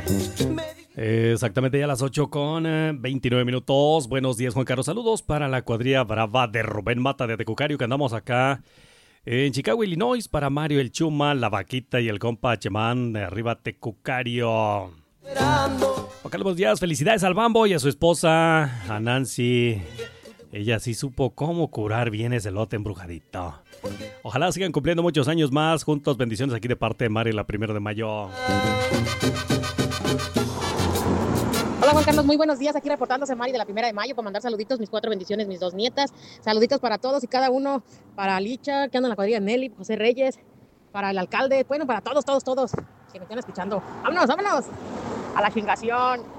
Exactamente ya a las 8 con 29 minutos. Buenos días, Juan Carlos. Saludos para la cuadrilla brava de Rubén Mata de Tecucario, que andamos acá en Chicago, Illinois, para Mario el Chuma, la Vaquita y el compa Chemán de arriba Tecucario. Juan Carlos Díaz, felicidades al Bambo y a su esposa, a Nancy. Ella sí supo cómo curar bien ese lote embrujadito. Ojalá sigan cumpliendo muchos años más juntos. Bendiciones aquí de parte de Mario, la 1 de mayo. Hola Juan Carlos, muy buenos días, aquí reportándose Mari de la 1 de mayo para mandar saluditos, mis 4 bendiciones, mis 2 nietas, saluditos para todos y cada uno, para Licha, que anda en la cuadrilla, Nelly, José Reyes, para el alcalde, bueno, para todos, que me estén escuchando. ¡Vámonos, vámonos! A la chingación.